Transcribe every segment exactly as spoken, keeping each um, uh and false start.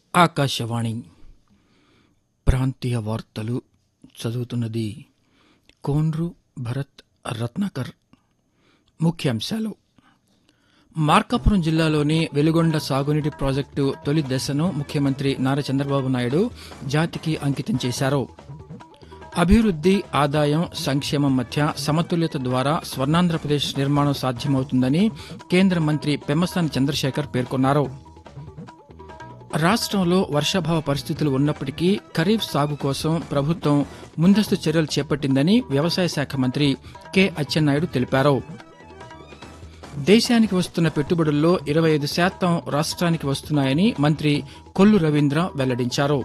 ఆకాశవాణి ప్రాంతీయ వార్తలు చదువుతున్నది కోన్రు భరత్ రత్నాకర్. ముఖ్యాంశాలు: మార్కాపురం జిల్లాలోని వెలుగొండ సాగునీటి ప్రాజెక్టు తొలి దశను ముఖ్యమంత్రి నారా చంద్రబాబు నాయుడు జాతికి అంకితం చేశారు. అభివృద్ది, ఆదాయం, సంక్షేమం మధ్య సమతుల్యత ద్వారా స్వర్ణాంధ్రప్రదేశ్ నిర్మాణం సాధ్యమవుతుందని కేంద్ర మంత్రి పెమ్మసాని చంద్రశేఖర్ పేర్కొన్నారు. రాష్ట్రంలో వర్షాభావ పరిస్థితులు ఉన్నప్పటికీ ఖరీఫ్ సాగు కోసం ప్రభుత్వం ముందస్తు చర్యలు చేపట్టిందని వ్యవసాయ శాఖ మంత్రి కె అచ్చెన్నాయుడు తెలిపారు. దేశానికి వస్తున్న పెట్టుబడుల్లో ఇరవై ఐదు శాతం రాష్ట్రానికి వస్తున్నాయని మంత్రి కొల్లు రవీంద్ర వెల్లడించారు.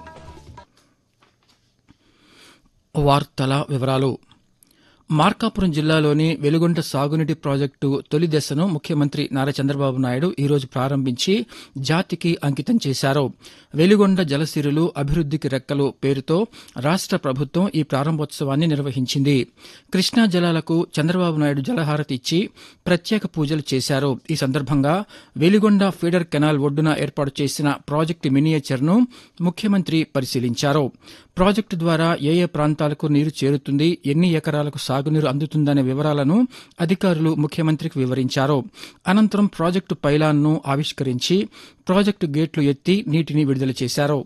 వార్తల వివరాలు: మార్కాపురం జిల్లాలోని వెలుగొండ సాగునీటి ప్రాజెక్టు తొలి దశను ముఖ్యమంత్రి నారా చంద్రబాబు నాయుడు ఈరోజు ప్రారంభించి జాతికి అంకితం చేశారు. వెలుగొండ జలసిరులు అభివృద్దికి రెక్కలు పేరుతో రాష్ట ప్రభుత్వం ఈ ప్రారంభోత్సవాన్ని నిర్వహించింది. కృష్ణా జలాలకు చంద్రబాబు నాయుడు జలహారతి ఇచ్చి ప్రత్యేక పూజలు చేశారు. ఈ సందర్భంగా వెలుగొండ ఫీడర్ కెనాల్ ఒడ్డున ఏర్పాటు చేసిన ప్రాజెక్టు మినియేచర్ను ముఖ్యమంత్రి పరిశీలించారు. ప్రాజెక్టు ద్వారా ఏ ఏ ప్రాంతాలకు నీరు చేరుతుంది, ఎన్ని ఎకరాలకు సాగునీరు అందుతుందనే వివరాలను అధికారులు ముఖ్యమంత్రికి వివరించారు. అనంతరం ప్రాజెక్టు పైలాన్ను ఆవిష్కరించి ప్రాజెక్టు గేట్లు ఎత్తి నీటిని విడుదల చేశారు.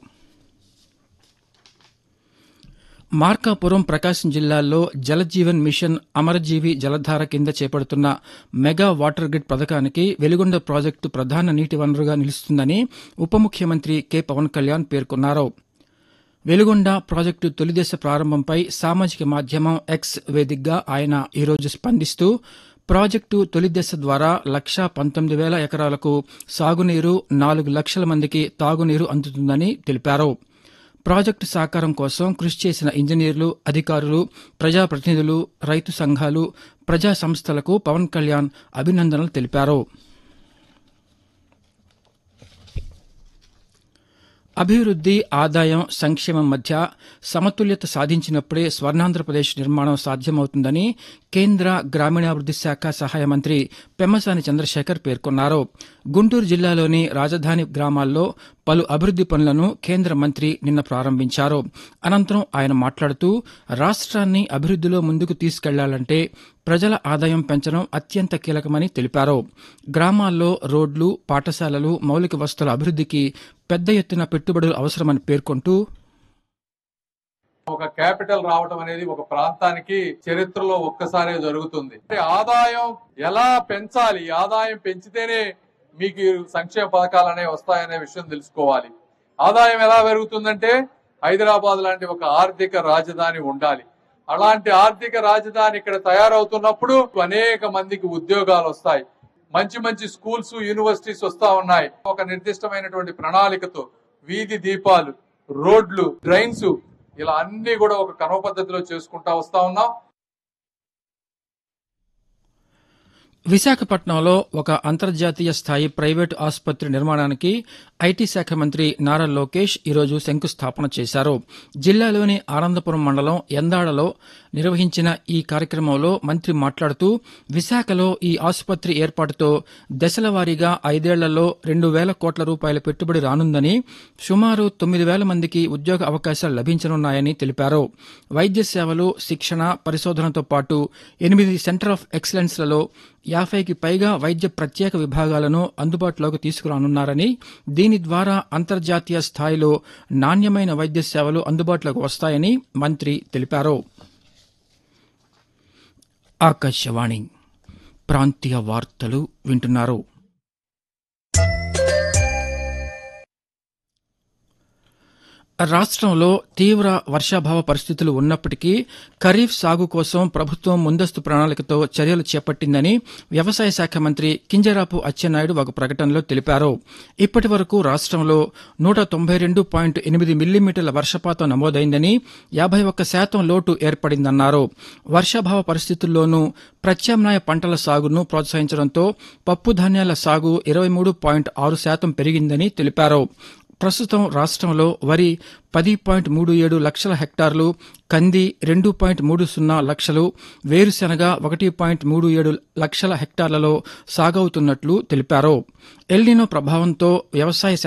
మార్కాపురం, ప్రకాశం జిల్లాల్లో జలజీవన్ మిషన్ అమరజీవి జలధార కింద చేపడుతున్న మెగా వాటర్ గ్రిడ్ పథకానికి వెలుగొండ ప్రాజెక్టు ప్రధాన నీటి వనరుగా నిలుస్తుందని ఉప ముఖ్యమంత్రి కె పవన్ కళ్యాణ్ పేర్కొన్నారు. వెలుగొండ ప్రాజెక్టు తొలిదశ ప్రారంభంపై సామాజిక మాధ్యమం ఎక్స్ వేదికగా ఆయన ఈరోజు స్పందిస్తూ ప్రాజెక్టు తొలిదశ ద్వారా లక్షా పంతొమ్మిది వేల ఎకరాలకు సాగునీరు, నాలుగు లక్షల మందికి తాగునీరు అందుతుందని తెలిపారు. ప్రాజెక్టు సాకారం కోసం కృషి చేసిన ఇంజనీర్లు, అధికారులు, ప్రజాప్రతినిధులు, రైతు సంఘాలు, ప్రజా సంస్థలకు పవన్ కళ్యాణ్ అభినందనలు తెలిపారు. అభివృద్ది, ఆదాయం, సంక్షేమం మధ్య సమతుల్యత సాధించినప్పుడే స్వర్ణాంధ్రప్రదేశ్ నిర్మాణం సాధ్యమవుతుందని కేంద్ర గ్రామీణాభివృద్ది శాఖ సహాయ మంత్రి పెమ్మసాని చంద్రశేఖర్ పేర్కొన్నారు. గుంటూరు జిల్లాలోని రాజధాని గ్రామాల్లో పలు అభివృద్ది పనులను కేంద్ర మంత్రి నిన్న ప్రారంభించారు. అనంతరం ఆయన మాట్లాడుతూ రాష్ట్రాన్ని అభివృద్దిలో ముందుకు తీసుకెళ్లాలంటే ప్రజల ఆదాయం పెంచడం అత్యంత కీలకమని తెలిపారు. గ్రామాల్లో రోడ్లు, పాఠశాలలు, మౌలిక వసతుల అభివృద్దికి పెద్ద ఎత్తున పెట్టుబడులు అవసరమని పేర్కొంటూ ఒక క్యాపిటల్ రావటం అనేది ఒక ప్రాంతానికి చరిత్రలో ఒక్కసారే జరుగుతుంది. ఆదాయం ఎలా పెంచాలి, ఆదాయం పెంచితేనే మీకు సంక్షేమ పథకాలు అనేవి వస్తాయనే విషయం తెలుసుకోవాలి. ఆదాయం ఎలా పెరుగుతుందంటే హైదరాబాద్ లాంటి ఒక ఆర్థిక రాజధాని ఉండాలి. అలాంటి ఆర్థిక రాజధాని ఇక్కడ తయారవుతున్నప్పుడు అనేక మందికి ఉద్యోగాలు వస్తాయి. మంచి మంచి స్కూల్స్, యూనివర్సిటీస్ వస్తా ఉన్నాయి. ఒక నిర్దిష్టమైనటువంటి ప్రణాళికతో వీధి దీపాలు, రోడ్లు, డ్రైన్స్ ఇలా అన్ని కూడా ఒక క్రమ పద్ధతిలో చేసుకుంటా వస్తా ఉన్నాం. విశాఖపట్నంలో ఒక అంతర్జాతీయ స్థాయి ప్రైవేటు ఆసుపత్రి నిర్మాణానికి ఐటీ శాఖ మంత్రి నారా లోకేష్ ఈరోజు శంకుస్థాపన చేశారు. జిల్లాలోని ఆనందపురం మండలం ఎందాడలో నిర్వహించిన ఈ కార్యక్రమంలో మంత్రి మాట్లాడుతూ విశాఖలో ఈ ఆసుపత్రి ఏర్పాటుతో దశల వారీగా ఐదేళ్లలో రెండు వేల కోట్ల రూపాయల పెట్టుబడి రానుందని, సుమారు తొమ్మిది వేల మందికి ఉద్యోగ అవకాశాలు లభించనున్నాయని తెలిపారు. వైద్య సేవలు, శిక్షణ, పరిశోధనతో పాటు ఎనిమిది సెంటర్ ఆఫ్ ఎక్సలెన్స్లలో యాభైకి పైగా వైద్య ప్రత్యేక విభాగాలను అందుబాటులోకి తీసుకురానున్నారని, దీని ద్వారా అంతర్జాతీయ స్థాయిలో నాణ్యమైన వైద్య సేవలు అందుబాటులోకి వస్తాయని మంత్రి తెలిపారు. ఆకాశవాణి ప్రాంతీయ వార్తలు వింటున్నారు. రాష్ట్రంలో తీవ్ర వర్షాభావ పరిస్థితులు ఉన్నప్పటికీ ఖరీఫ్ సాగు కోసం ప్రభుత్వం ముందస్తు ప్రణాళికతో చర్యలు చేపట్టిందని వ్యవసాయ శాఖ మంత్రి కింజరాపు అచ్చెన్నాయుడు ఒక ప్రకటనలో తెలిపారు. ఇప్పటి వరకు రాష్ట్రంలో నూట తొంభై రెండు పాయింట్ ఎనిమిది మిల్లీమీటర్ల వర్షపాతం నమోదైందని, యాభై ఒక్క శాతం లోటు ఏర్పడిందన్నారు. వర్షాభావ పరిస్థితుల్లోనూ ప్రత్యామ్నాయ పంటల సాగును ప్రోత్సహించడంతో పప్పు ధాన్యాల సాగు ఇరవై మూడు పాయింట్ ఆరు శాతం పెరిగిందని తెలిపారు. ప్రస్తుతం రాష్ట్రంలో వరి పది పాయింట్ మూడు ఏడు లక్షల హెక్టార్లు, కంది రెండు పాయింట్ మూడు సున్నా లక్షలు, వేరుశెనగ ఒకటి పాయింట్ మూడు ఏడు లక్షల హెక్టార్లలో సాగవుతున్నట్లు తెలిపారు. ఎల్నినో ప్రభావంతో వ్యవసాయ